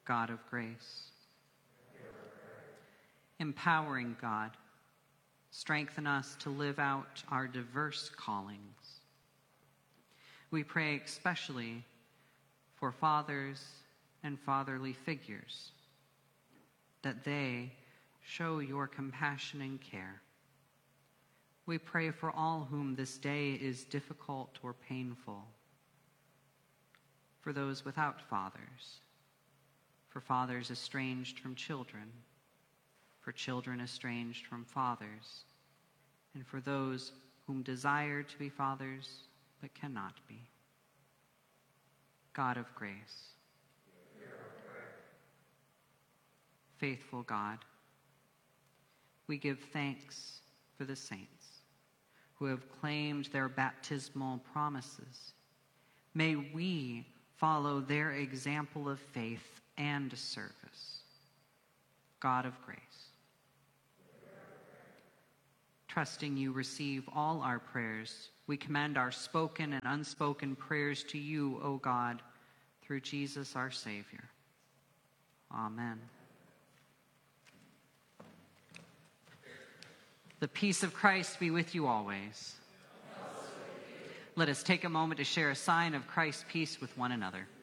God of grace. Empowering God, strengthen us to live out our diverse callings. We pray especially for fathers and fatherly figures, that they show your compassion and care. We pray for all whom this day is difficult or painful, for those without fathers, for fathers estranged from children, for children estranged from fathers, and for those whom desire to be fathers but cannot be. God of grace, faithful God, we give thanks for the saints who have claimed their baptismal promises. May we follow their example of faith and service. God of grace, trusting you receive all our prayers, we commend our spoken and unspoken prayers to you, O God, through Jesus our Savior. Amen. The peace of Christ be with you always. Let us take a moment to share a sign of Christ's peace with one another.